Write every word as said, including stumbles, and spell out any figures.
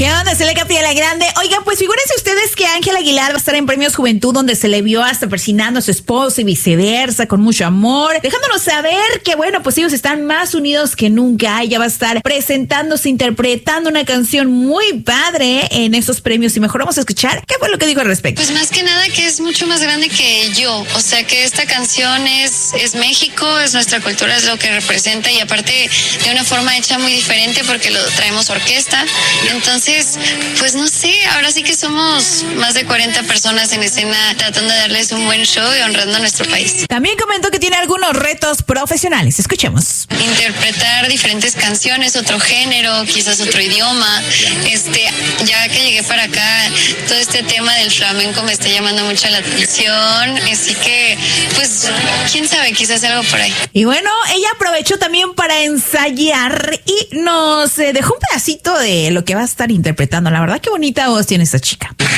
¿Qué onda? Soy la Capilla Grande. Oigan, pues figúrense ustedes que Ángel Aguilar va a estar en Premios Juventud, donde se le vio hasta persinando a su esposo y viceversa, con mucho amor, dejándonos saber que, bueno, pues ellos están más unidos que nunca. Ella va a estar presentándose, interpretando una canción muy padre en esos premios. Y mejor vamos a escuchar qué fue lo que dijo al respecto. Pues más que nada que es mucho más grande que yo. O sea, que esta canción es, es México, es nuestra cultura, es lo que representa, y aparte de una forma hecha muy diferente porque lo traemos orquesta. Entonces, pues no sé, ahora sí que somos más de cuarenta personas en escena tratando de darles un buen show y honrando a nuestro país. También comentó que tiene algunos retos profesionales. Escuchemos. Interpretar diferentes canciones, otro género, quizás otro idioma. Este, ya que llegué para acá, todo este tema del flamenco me está llamando mucho la atención, así que, pues, quién sabe, quizás algo por ahí. Y bueno, ella aprovechó también para ensayar y nos eh, dejó un pedacito de lo que va a estar interpretando. La verdad, qué bonita voz tiene esta chica.